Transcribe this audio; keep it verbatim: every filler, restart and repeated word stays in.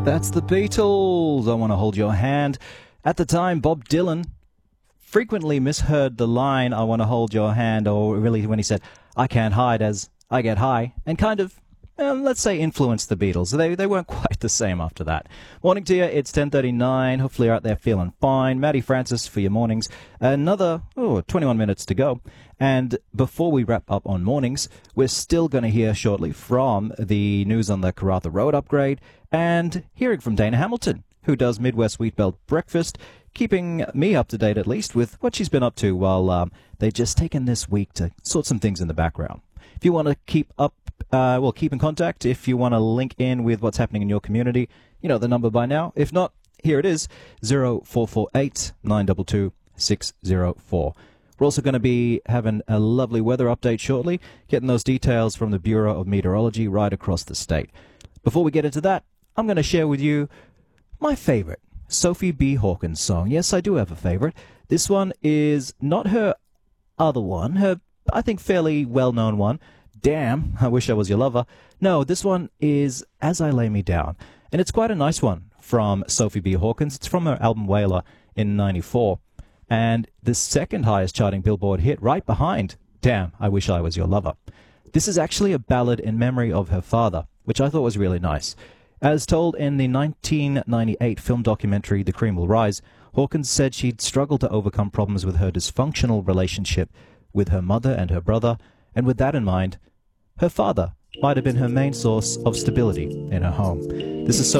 That's the Beatles. I Want to Hold Your Hand. At the time, Bob Dylan frequently misheard the line, I want to hold your hand, or really when he said, I can't hide as I get high, and kind of, eh, let's say, influenced the Beatles. They they weren't quite the same after that. Morning to you, it's ten thirty-nine. Hopefully you're out there feeling fine. Maddie Francis for your mornings. Another, oh, twenty-one minutes to go. And before we wrap up on mornings, we're still going to hear shortly from the news on the Karratha Road upgrade and hearing from Dana Hamilton, who does Midwest Wheatbelt Breakfast, keeping me up to date at least with what she's been up to while um, they've just taken this week to sort some things in the background. If you want to keep up, uh, well, keep in contact. If you want to link in with what's happening in your community, you know the number by now. If not, here it is, zero four four eight, nine two two, six zero four. We're also going to be having a lovely weather update shortly, getting those details from the Bureau of Meteorology right across the state. Before we get into that, I'm going to share with you my favorite Sophie B. Hawkins song. Yes, I do have a favorite. This one is not her other one, her, I think, fairly well-known one, Damn, I Wish I Was Your Lover. No, this one is As I Lay Me Down, and it's quite a nice one from Sophie B. Hawkins. It's from her album Whaler in ninety-four, and the second highest charting Billboard hit right behind Damn, I Wish I Was Your Lover. This is actually a ballad in memory of her father, which I thought was really nice. As told in the nineteen ninety-eight film documentary The Cream Will Rise, Hawkins said she'd struggled to overcome problems with her dysfunctional relationship with her mother and her brother, and with that in mind, her father might have been her main source of stability in her home. This is Sophie